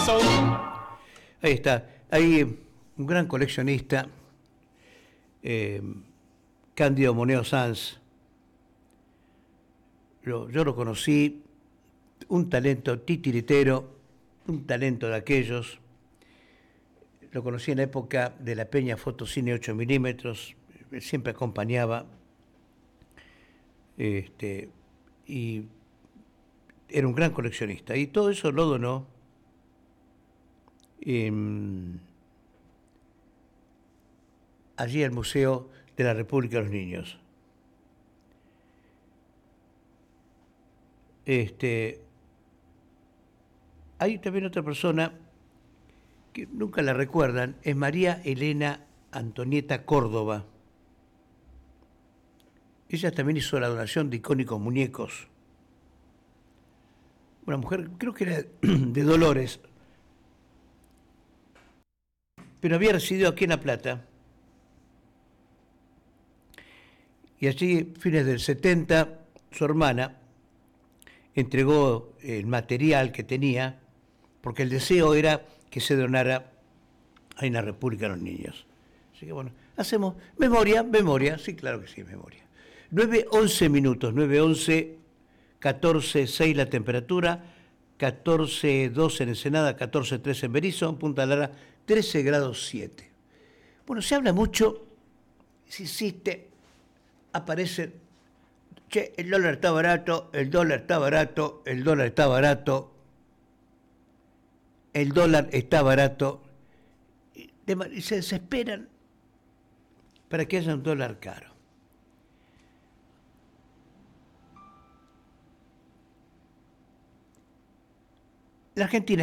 Ahí está. Hay un gran coleccionista, Cándido Moneo Sanz. Yo lo conocí, un talento titiritero, un talento de aquellos. Lo conocí en la época de la Peña Fotocine 8 milímetros, siempre acompañaba, y era un gran coleccionista. Y todo eso lo donó allí al Museo de la República de los Niños. Hay también otra persona que nunca la recuerdan, es María Elena Antonieta Córdoba. Ella también hizo la donación de icónicos muñecos. Una mujer, creo que era de Dolores, pero había residido aquí en La Plata. Y allí, fines del 70, su hermana entregó el material que tenía, porque el deseo era que se donara ahí en la República de los Niños. Así que bueno, hacemos memoria, sí, claro que sí, memoria. 9:11 minutos, 9:11, 14:06 la temperatura, 14:02 en Ensenada, 14:03 en Berisso, en Punta Lara, 13 grados 7. Bueno, se habla mucho, se insiste, aparece, che, el dólar está barato, el dólar está barato, el dólar está barato, el dólar está barato, y se desesperan para que haya un dólar caro. La Argentina